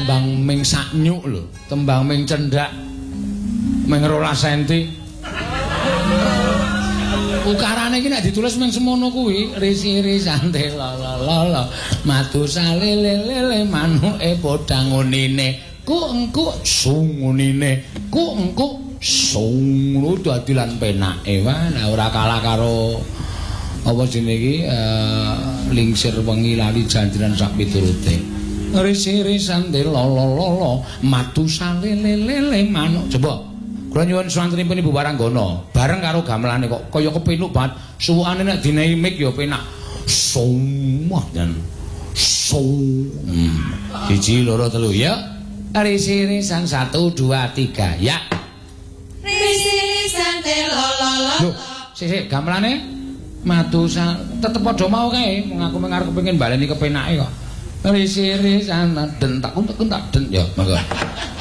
tembang ming saknyuk lho, tembang ming cendak ming 12 cm. Ukarane iki nek ditulis ming semono kuwi, risi-risante la matu salele manuke padha ngunine. Ku engku sungunine. Ku engku sung dadi lan penake wae ora kalah karo apa jenenge iki lingsir wengi lali janjiran sak piturute. Risi-risante la matu salele manuk. Coba kula nyuwun swantenipun Ibu Waranggana bareng karo gamelane kok kaya kepinuk banget suwukane nek dinehi mik ya penak sumah dan sum 1 2 3 ya risi-risan 1 2 3 ya risi-risan lho sik gamelane matu tetep padha mau kae ngaku mengarep kepengin baleni kepenake kok risi-risan den tak den ya monggo